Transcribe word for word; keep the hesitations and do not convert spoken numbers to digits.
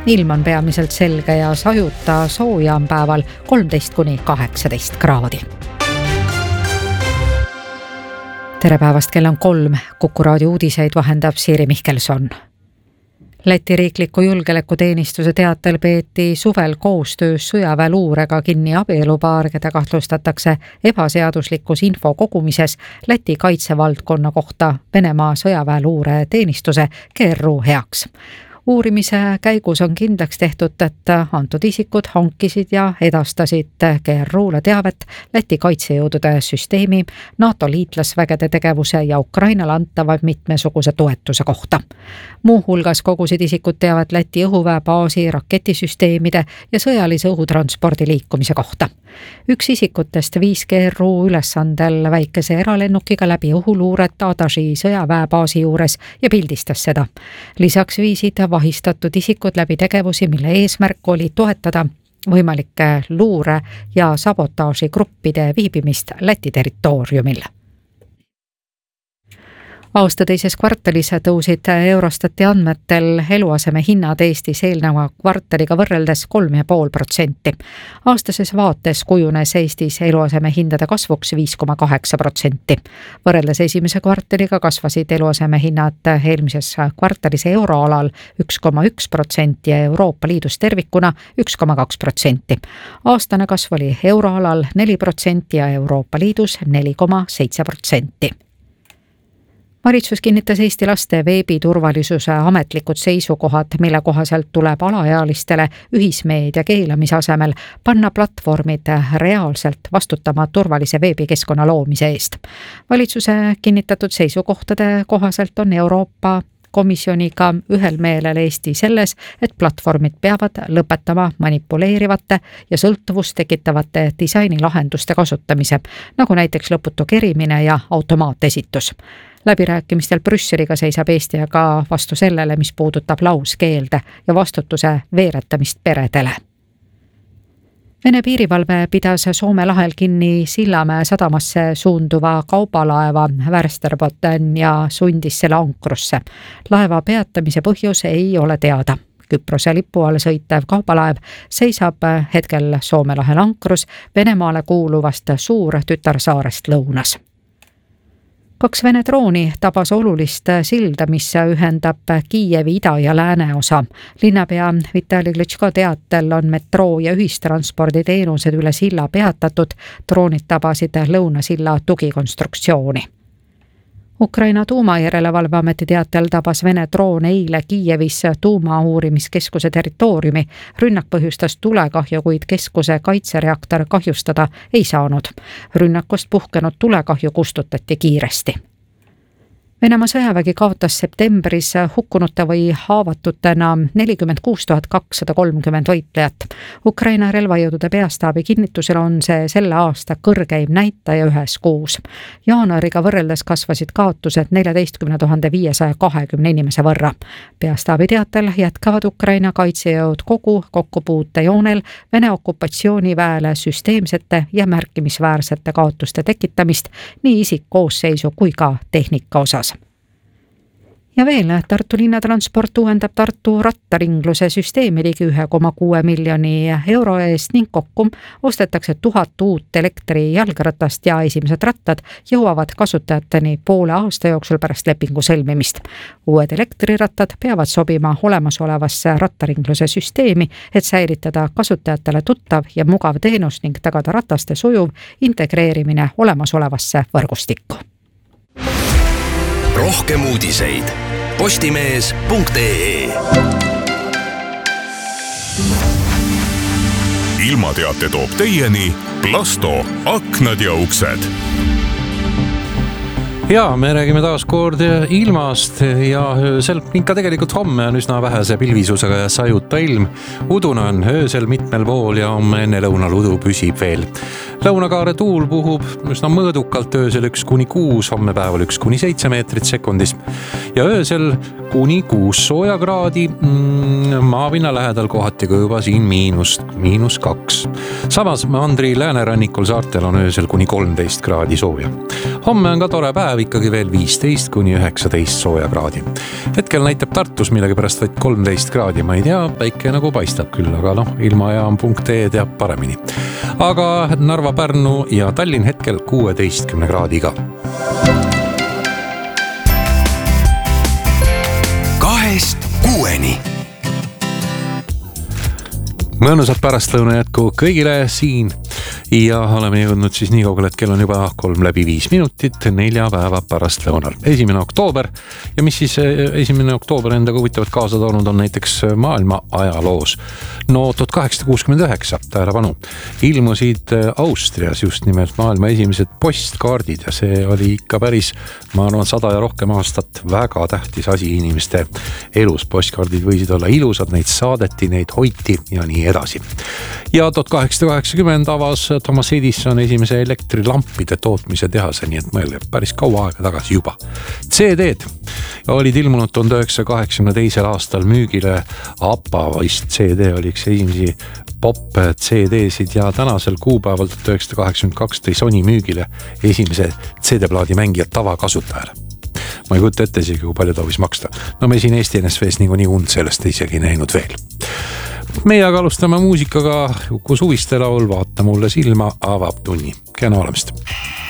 Ilm on peamiselt selge ja sajuta, sooja on päeval kolmteist kuni kaheksateist kraadi. Tere päevast, kell on kolm. Kuku raadio uudiseid vahendab Siiri Mihkelson. Läti riikliku julgeolekuteenistuse teatel peeti suvel koostöös sõjaväeluurega kinni abielupaar, keda kahtlustatakse ebaseaduslikus info kogumises Läti kaitsevaldkonna kohta Venemaa sõjaväeluure teenistuse G R U heaks. Uurimise käigus on kindlaks tehtud, et antud isikud hankisid ja edastasid G R U-le teavet Läti kaitsejõudude süsteemi, NATO liitlasvägede tegevuse ja Ukrainale antava mitmesuguse toetuse kohta. Muu hulgas kogusid isikud teavet Läti õhuväebaasi, raketisüsteemide ja sõjalise õhutranspordi liikumise kohta. Üks isikutest viis G R U ülesandel väikese eralennukiga läbi õhuluuret Adaži sõjaväebaasi juures ja pildistas seda. Lisaks viisid vahistatud isikud läbi tegevusi, mille eesmärk oli toetada võimalike luure- ja sabotaažigruppide viibimist Läti territooriumil. Aasta teises kvartalis tõusid Eurostati andmetel eluaseme hinnad Eestis eelneva kvartaliga võrreldes kolm ja pool protsenti. Aastases vaates kujunes Eestis eluaseme hindade kasvuks viis koma kaheksa protsenti. Võrreldes esimese kvartaliga kasvasid eluaseme hinnad eelmises kvartalis euroalal üks koma üks protsenti ja Euroopa Liidus tervikuna üks koma kaks protsenti. Aastane kasv oli euroalal neli protsenti ja Euroopa Liidus neli koma seitse protsenti. Valitsus kinnitas Eesti laste veebiturvalisuse ametlikud seisukohad, mille kohaselt tuleb alaealistele ühismeedia keelamise asemel panna platvormid reaalselt vastutama turvalise veebikeskkonna loomise eest. Valitsuse kinnitatud seisukohtade kohaselt on Euroopa Komisjoniga ühel meelel Eesti selles, et platvormid peavad lõpetama manipuleerivate ja sõltuvust tekitavate disainilahenduste kasutamise, nagu näiteks lõputu kerimine ja automaatesitus. Läbirääkimistel Brüsseliga seisab Eesti aga vastu sellele, mis puudutab lauskeelde ja vastutuse veeretamist peredele. Vene piirivalve pidas Soome lahel kinni Sillamäe sadamasse suunduva kaubalaeva Västerbotten ja sundis selle ankrusse. Laeva peatamise põhjus ei ole teada. Küprose lipu all sõitev kaubalaev seisab hetkel Soome lahel ankrus Venemaale kuuluvast suur tütarsaarest lõunas. Kaks Vene drooni tabas olulist silda, mis ühendab Kiievi ida ja lääne osa. Linnapea Vitali Klitschko teatel on metroo ja ühistranspordi teenused üle silla peatatud, droonid tabasid lõunasilla tugikonstruktsiooni. Ukraina tuumajärelevalveameti teatel tabas Vene droon eile Kiievis tuumauurimiskeskuse territooriumi. Rünnak põhjustas tulekahju, kuid keskuse kaitsereaktor kahjustada ei saanud. Rünnakust puhkenud tulekahju kustutati kiiresti. Venemaa sõjavägi kaotas septembris hukkunute või haavatutena nelikümmend kuus tuhat kakssada kolmkümmend võitlejat. Ukraina relvajõudude peastaabi kinnitusel on see selle aasta kõrgeim näitaja ühes kuus. Jaanuariga võrreldes kasvasid kaotused neljateistkümne tuhande viiesaja kahekümne inimese võrra. Peastaabi teatel jätkavad Ukraina kaitsejõud kogu kokkupuute joonel Vene okupatsiooniväele süsteemsete ja märkimisväärsete kaotuste tekitamist nii isikkoosseisu kui ka tehnika osas. Ja veel, Tartu linnatransport uuendab Tartu rattaringluse süsteemi ligi ühe koma kuue miljoni euro eest ning kokku ostetakse tuhat uut elektri jalgratast ja esimesed rattad jõuavad kasutajateni poole aasta jooksul pärast lepingu sõlmimist. Uued elektrirattad peavad sobima olemasolevasse rattaringluse süsteemi, et säilitada kasutajatele tuttav ja mugav teenus ning tagada rataste sujuv integreerimine olemasolevasse võrgustikku. Rohkem uudiseid postimees punkt ee. Ilmateate toob teieni Plasto aknad ja uksed. Ja me räägime taas kord ilmast ja öösel ikka tegelikult homme on üsna vähese pilvisusega ja sajuta ilm. Udune on öösel mitmel pool ja homme enne lõunal udu püsib veel. Lõunakaare tuul puhub üsna mõõdukalt öösel üks kuni kuus, homme päeval üks kuni seitse meetrit sekundis. Ja öösel kuni kuus sooja kraadi, mm, maapinna lähedal kohati ka juba siin miinus, miinus kaks. Samas mandri läänerannikul saartel on öösel kuni kolmteist kraadi sooja. homme on ka tore päev, ikkagi veel viisteist kuni üheksateist sooja kraadi. Hetkel näitab Tartus millegipärast vaid kolmteist kraadi, ma ei tea, päike nagu paistab küll, aga noh, ilmajaam punkt ee teab paremini. Aga Narva, Pärnu ja Tallinn hetkel kuueteistkümne kraadiga. Kahest kuueni. Mõnusat pärastlõuna jätku kõigile siin ja oleme jõudnud siis nii kaugele, et kell on juba kolm läbi viis minutit nelja päeva pärast lõunal. Esimene oktoober ja mis siis esimene oktoober endaga huvitavat kaasa toonud on näiteks maailma ajaloos. No tuhat kaheksasada kuuskümmend üheksa, tähelepanu, ilmusid Austrias just nimelt maailma esimesed postkaardid ja see oli ikka päris, ma arvan, sada ja rohkem aastat väga tähtis asi inimeste elus. Postkaardid võisid olla ilusad, neid saadeti, neid hoiti ja nii edasi. Ja tuhat kaheksasada kaheksakümmend avas Thomas Edison esimese elektrilampide tootmise tehase, nii et mõelge päris kaua aega tagasi juba. C D-d olid ilmunud tuhat üheksasaja kaheksakümne teisel aastal müügile. APA vist C D oli üks esimesi pop C D-sid ja tänasel kuupäeval tuhat üheksasada kaheksakümmend kaks tõi Sony müügile esimese C D-plaadi mängijad tavakasutajale. Ma ei kujuta ette isegi, kui palju ta võis maksta. No me siin Eesti N S V-s nii nii und sellest isegi näinud veel. Meie aga alustame muusikaga, Uku Suviste laul Vaata mulle silma avab tunni. Kena olemist.